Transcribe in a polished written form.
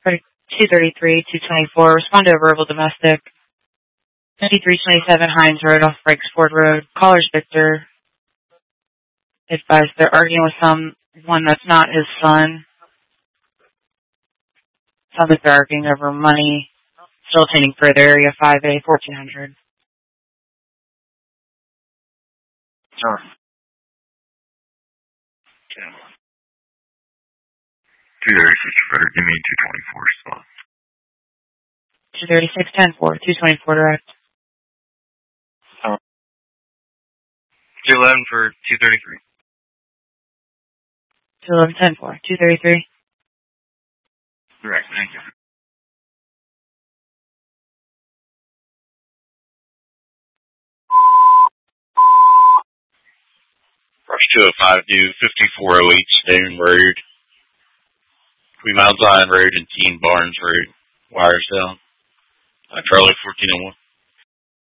233, 224. Respond to a verbal domestic. 5327 Hines Road off Breaks Ford Road. Caller's Victor. Advised they're arguing with someone that's not his son. Sounds like they're arguing over money. Still attending further, area 5A, 1400. Sure. Okay. 236, better give me 224 spot. 236, 10-4, 224 direct. 211 for 233. 211, 10-4, 233. Direct, thank you. Rush 205 to 5408 Stone Road, between Mount Zion Road and Teen Barnes Road, Wiresell. Charlie 1401.